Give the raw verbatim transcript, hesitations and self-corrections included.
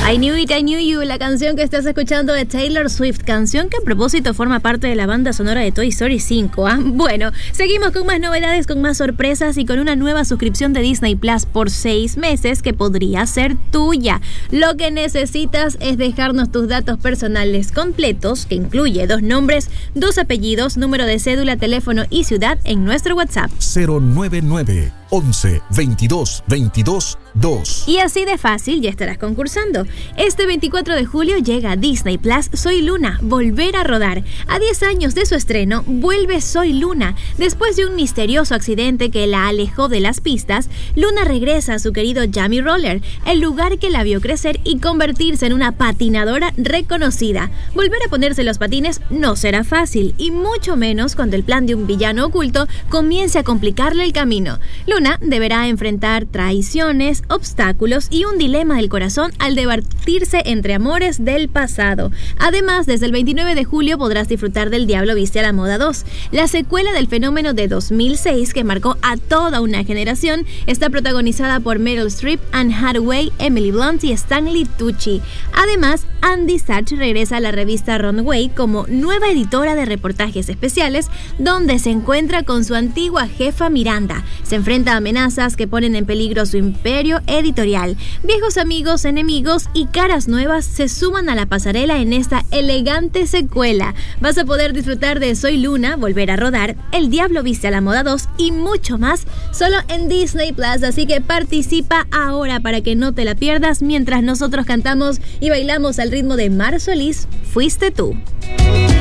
I Knew It, I Knew You, la canción que estás escuchando de Taylor Swift, canción que a propósito forma parte de la banda sonora de Toy Story cinco. ¿ah? Bueno, seguimos con más novedades, con más sorpresas y con una nueva suscripción de Disney Plus por seis meses que podría ser tuya. Lo que necesitas es dejarnos tus datos personales completos, que incluye dos nombres, dos apellidos, número de cédula, teléfono y ciudad en nuestro WhatsApp. cero nueve nueve once veintidós veintidós dos. Y así de fácil ya estarás concursando. Este veinticuatro de julio llega a Disney Plus Soy Luna, volver a rodar. A diez años de su estreno, vuelve Soy Luna. Después de un misterioso accidente que la alejó de las pistas, Luna regresa a su querido Jammy Roller, el lugar que la vio crecer y convertirse en una patinadora reconocida. Volver a ponerse los patines no será fácil, y mucho menos cuando el plan de un villano oculto comience a complicarle el camino. Luna deberá enfrentar traiciones, obstáculos y un dilema del corazón al debatirse entre amores del pasado. Además, desde el veintinueve de julio podrás disfrutar del Diablo Viste a la Moda dos. La secuela del fenómeno de dos mil seis que marcó a toda una generación está protagonizada por Meryl Streep, Anne Hathaway, Emily Blunt y Stanley Tucci. Además, Andy Sachs regresa a la revista Runway como nueva editora de reportajes especiales, donde se encuentra con su antigua jefa Miranda. Se enfrenta a amenazas que ponen en peligro su imperio editorial. Viejos amigos, enemigos y caras nuevas se suman a la pasarela en esta elegante secuela. Vas a poder disfrutar de Soy Luna, volver a rodar, El Diablo Viste a la Moda dos y mucho más solo en Disney Plus, así que participa ahora para que no te la pierdas mientras nosotros cantamos y bailamos al ritmo de Mar Solís, Fuiste Tú.